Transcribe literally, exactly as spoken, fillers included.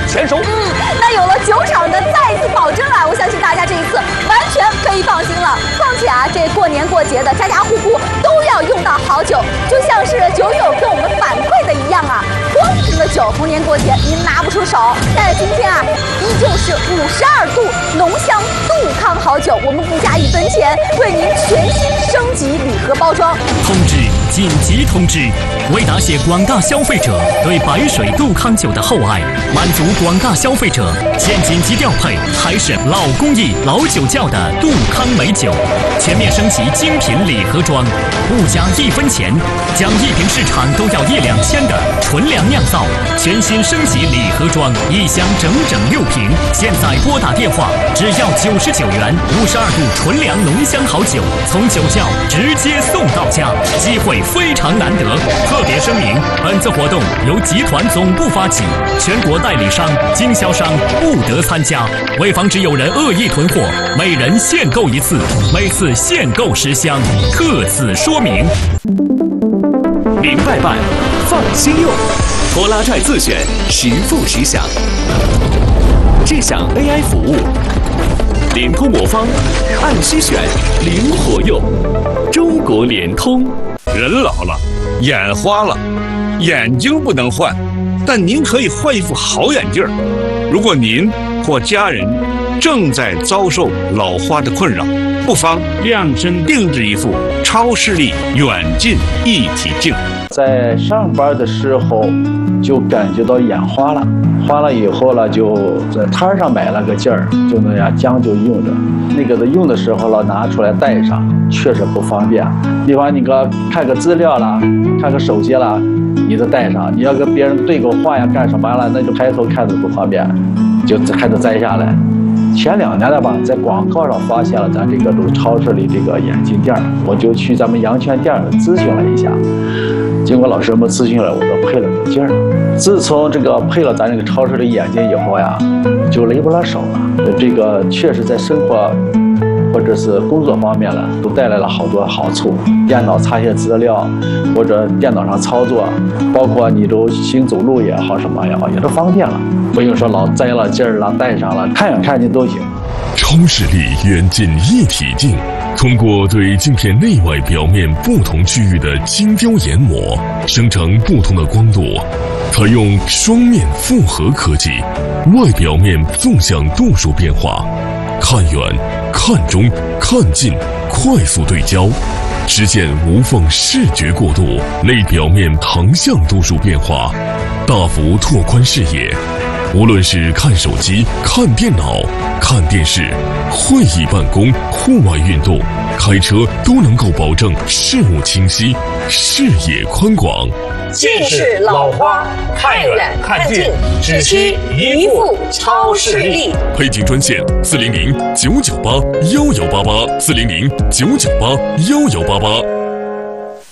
全熟。 嗯，那有了酒厂的再次保证啊，我相信大家这一次完全可以放心了。况且啊，这过年过节的家家户户都要用到好酒，就像是酒友跟我们反馈的一样啊，光瓶的酒逢年过节您拿不出手，但是今天啊，依旧是五十二度浓香杜康好酒，我们不加一分钱，为您全新升级礼盒包装。 通知！紧急通知！为答谢广大消费者对白水杜康酒的厚爱，满足广大消费者，现紧急调配还是老工艺、老酒窖的杜康美酒，全面升级精品礼盒装，不加一分钱，将一瓶市场都要一两千的纯粮酿造，全新升级礼盒装，一箱整整六瓶。现在拨打电话，只要九十九元，五十二度纯粮浓香好酒，从酒窖直接送到家，机会非常难得。特别声明，本次活动由集团总部发起，全国代理商、经销商不得参加。为防止有人恶意囤货，每人限购一次，每次限购十箱，特此说明。 明白办，放心用，拖拉拽自选，实付实享。智享 A I 服务，联通魔方，按需选，灵活用。中国联通。 人老了，眼花了，眼睛不能换，但您可以换一副好眼镜儿。如果您或家人正在遭受老花的困扰，不妨量身定制一副超视力远近一体镜。 在上班的时候就感觉到眼花了，花了以后了，就在摊上买了个镜儿，就那样将就用着。那个的用的时候了，拿出来戴上，确实不方便。比方你个看个资料啦，看个手机啦，你都戴上；你要跟别人对个话呀，干什么了，那就抬头看着不方便，就还得摘下来。前两年了吧，在广告上发现了咱这个超市里这个眼镜店，我就去咱们阳泉店咨询了一下。经过老师们咨询了，我就配了个镜儿。自从这个配了咱这个超市的眼镜以后呀，就累不了手了。这个确实在生活或者是工作方面呢，都带来了好多好处。电脑查些资料，或者电脑上操作，包括你都行走路也好，什么也好，也都方便了。不用说老摘了镜儿了，戴上了，看远看近都行。 超视力远近一体镜，通过对镜片内外表面不同区域的精雕研磨，生成不同的光度，采用双面复合科技，外表面纵向度数变化，看远、看中、看近，快速对焦，实现无缝视觉过渡，内表面横向度数变化，大幅拓宽视野。无论是看手机、看电脑、看电视、会议办公、户外运动、开车，都能够保证视物清晰、视野宽广。 近视老花，看远看近，只需一副超视力。 配镜专线：四零零九九八幺幺八八，四零零九九八幺幺八八。